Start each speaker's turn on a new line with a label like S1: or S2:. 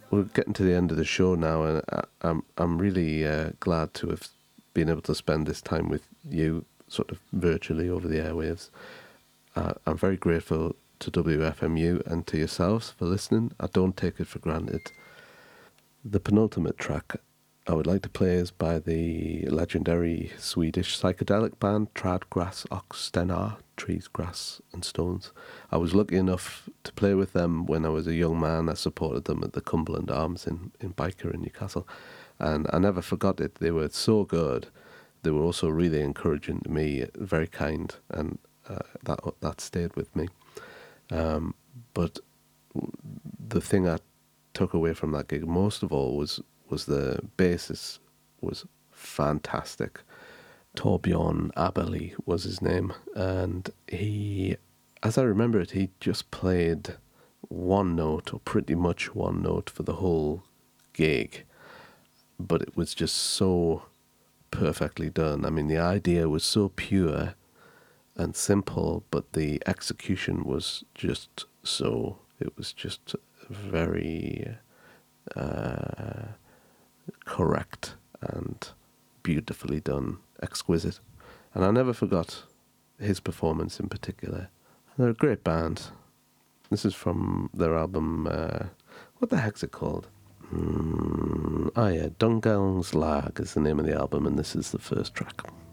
S1: we're getting to the end of the show now, and I'm really glad to have been able to spend this time with you, sort of virtually over the airwaves. I'm very grateful to WFMU and to yourselves for listening. I don't take it for granted. The penultimate track I would like to play is by the legendary Swedish psychedelic band Trädgräs och Stenar, Trees, Grass and Stones. I was lucky enough to play with them when I was a young man. I supported them at the Cumberland Arms in Biker in Newcastle, and I never forgot it. They were so good. They were also really encouraging to me, very kind, and that stayed with me. But the thing I took away from that gig most of all was the bassist was fantastic. Torbjörn Aberli was his name, and he, as I remember it, he just played one note, or pretty much one note, for the whole gig, but it was just so perfectly done. I mean, the idea was so pure and simple, but the execution was just so, it was just very correct and beautifully done, exquisite. And I never forgot his performance in particular. They're a great band. This is from their album, what the heck's it called? Dungal's Lag is the name of the album, and this is the first track.